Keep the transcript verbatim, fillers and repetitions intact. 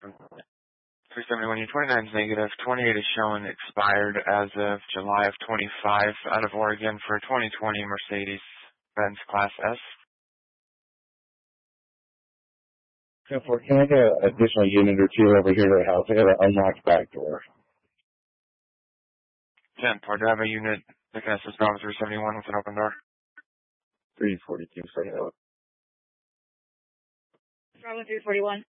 three seventy-one, your twenty-nine is negative. twenty-eight is showing expired as of July of twenty-five out of Oregon for a twenty twenty Mercedes-Benz Class S. ten four, can I get an additional unit or two over here to the house? I got an unlocked back door. ten four, do I have a unit that can assist Bravo three seventy-one with an open door? three forty-two, say hello. Bravo three forty-one.